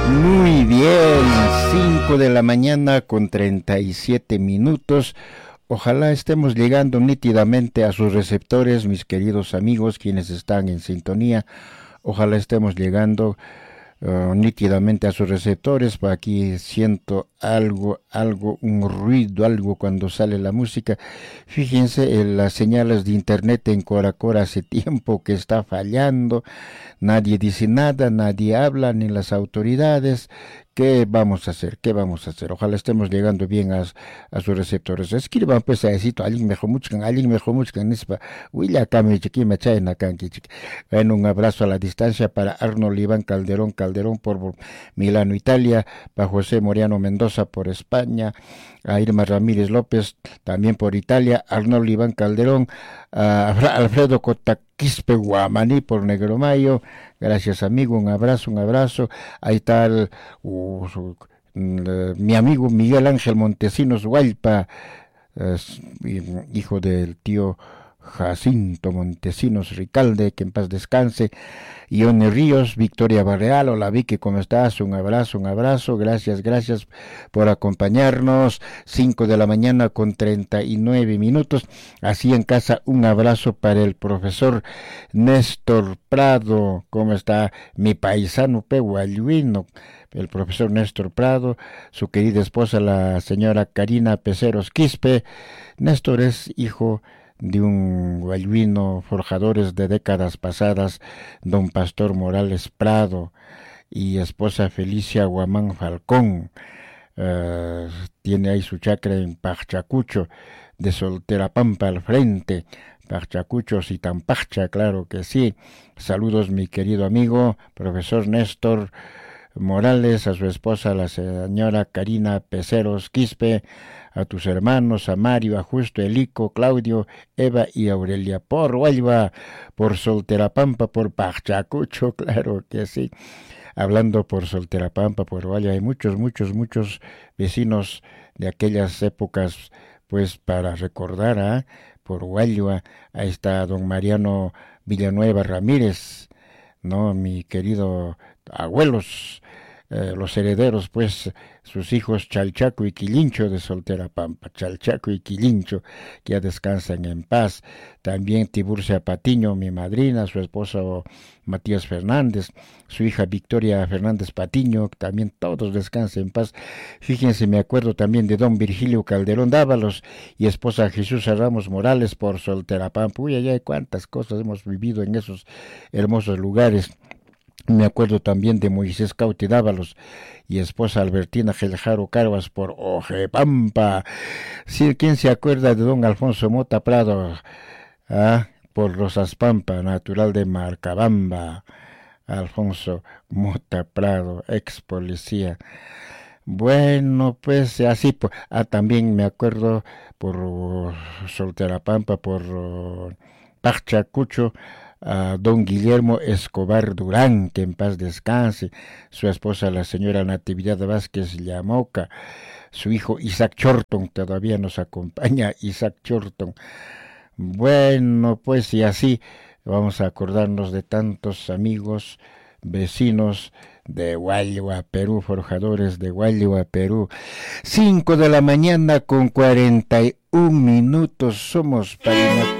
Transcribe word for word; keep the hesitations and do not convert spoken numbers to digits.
Muy bien, cinco de la mañana con treinta y siete minutos. Ojalá estemos llegando nítidamente a sus receptores, mis queridos amigos, quienes están en sintonía. Ojalá estemos llegando uh, nítidamente a sus receptores. Por aquí siento algo, algo, un ruido, algo cuando sale la música. Fíjense, en las señales de internet en Coracora hace tiempo que está fallando. Nadie dice nada, nadie habla, ni las autoridades. ¿Qué vamos a hacer? ¿Qué vamos a hacer? Ojalá estemos llegando bien a, a sus receptores. Escriban pues a decir, alguien mejor mucho, alguien mejor mucho, nispa. Huila cami chiqui machaina canqui chiqui. Bueno, un abrazo a la distancia para Arnold Iván Calderón, Calderón por Milano, Italia, para José Moriano Mendoza por España, a Irma Ramírez López también por Italia, Arnold Iván Calderón, a Alfredo Cotaquispe Guamaní por Negromayo. Gracias, amigo, un abrazo, un abrazo. Ahí está el, uh, su, uh, mi amigo Miguel Ángel Montesinos Hualpa, uh, hijo del tío Jacinto Montesinos Ricalde, que en paz descanse. Ione Ríos, Victoria Barreal, hola Vicky, ¿cómo estás? Un abrazo, un abrazo, gracias, gracias por acompañarnos. Cinco de la mañana con treinta y nueve minutos, así en casa, un abrazo para el profesor Néstor Prado, ¿cómo está? Mi paisano pehuayuino, el profesor Néstor Prado, su querida esposa, la señora Karina Peceros Quispe. Néstor es hijo de un guayuino, forjadores de décadas pasadas, don Pastor Morales Prado, y esposa Felicia Guamán Falcón. Uh, tiene ahí su chacra en Pachacucho, de Solterapampa al frente. Pachacucho, Sitanpacha, claro que sí. Saludos, mi querido amigo, profesor Néstor Morales, a su esposa, la señora Karina Peceros Quispe, a tus hermanos, a Mario, a Justo, Elico, Claudio, Eva y Aurelia, por Huelva, por Solterapampa, por Pachacucho, claro que sí. Hablando por Solterapampa, por Huelva, hay muchos, muchos, muchos vecinos de aquellas épocas, pues para recordar, ¿eh? Por Huelva, ahí está don Mariano Villanueva Ramírez, ¿no? Mi querido abuelos, eh, los herederos, pues, sus hijos Chalchaco y Quilincho de Solterapampa, Chalchaco y Quilincho, que ya descansan en paz. También Tiburcia Patiño, mi madrina, su esposo Matías Fernández, su hija Victoria Fernández Patiño, también todos descansen en paz. Fíjense, me acuerdo también de don Virgilio Calderón Dávalos y esposa Jesús Ramos Morales por Solterapampa. Uy, ay, ay, cuántas cosas hemos vivido en esos hermosos lugares. Me acuerdo también de Moisés Cauti Dávalos y esposa Albertina Geljaro Carvas por Ojepampa. Sí, ¿quién se acuerda de don Alfonso Mota Prado? Ah, por Rosas Pampa, natural de Marcabamba. Alfonso Mota Prado, ex policía. Bueno, pues así, pues, ah, también me acuerdo por uh, Solterapampa, por uh, Pachacucho, a don Guillermo Escobar Durán, que en paz descanse, su esposa la señora Natividad Vázquez Llamoca, su hijo Isaac Chorton, todavía nos acompaña Isaac Chorton. Bueno, pues y así vamos a acordarnos de tantos amigos, vecinos de Guayua, Perú, forjadores de Guayua, Perú. Cinco de la mañana con cuarenta y un minutos, somos Parina.